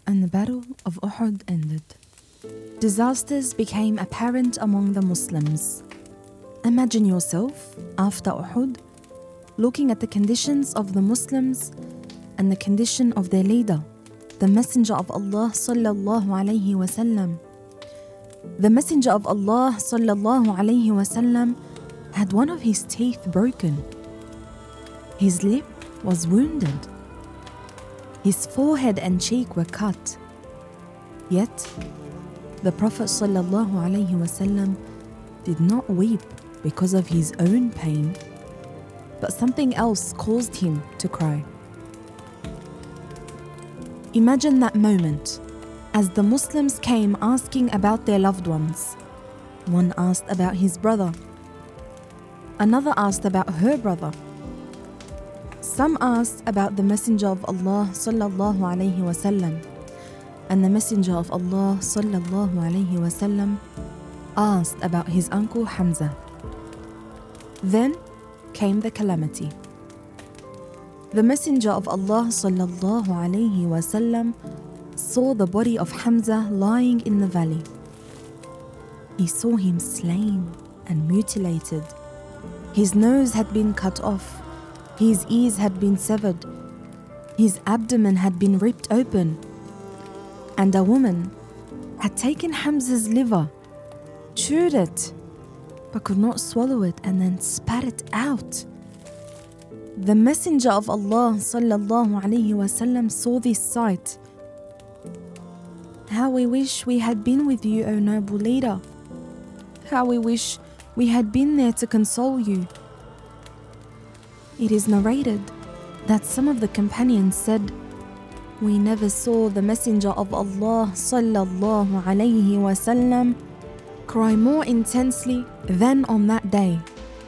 and the Battle of Uhud ended. Disasters became apparent among the Muslims. Imagine yourself, after Uhud, looking at the conditions of the Muslims and the condition of their leader, the Messenger of Allah sallallahu alayhi wasallam. The Messenger of Allah sallallahu alayhi wasallam had one of his teeth broken. His lip was wounded. His forehead and cheek were cut. Yet, the Prophet sallallahu alayhi wasallam did not weep because of his own pain, but something else caused him to cry. Imagine that moment as the Muslims came asking about their loved ones. One asked about his brother. Another asked about her brother. Some asked about the Messenger of Allah sallallahu alayhi wasallam, and the Messenger of Allah sallallahu alayhi wasallam asked about his uncle Hamza. Then came the calamity. The Messenger of Allah sallallahu alayhi wasallam saw the body of Hamza lying in the valley. He saw him slain and mutilated. His nose had been cut off. His ears had been severed. His abdomen had been ripped open. And a woman had taken Hamza's liver, chewed it, but could not swallow it, and then spat it out. The Messenger of Allah sallallahu alayhi wasallam saw this sight. How we wish we had been with you, O noble leader. How we wish we had been there to console you. It is narrated that some of the companions said, we never saw the Messenger of Allah sallallahu alayhi wasallam cry more intensely than on that day.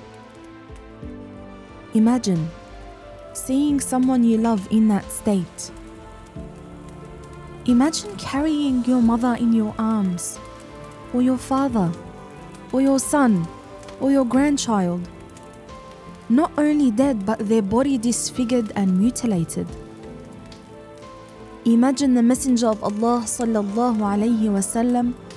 Imagine seeing someone you love in that state. Imagine carrying your mother in your arms, or your father, or your son, or your grandchild, not only dead but their body disfigured and mutilated. Imagine the Messenger of Allah sallallahu alayhi wasallam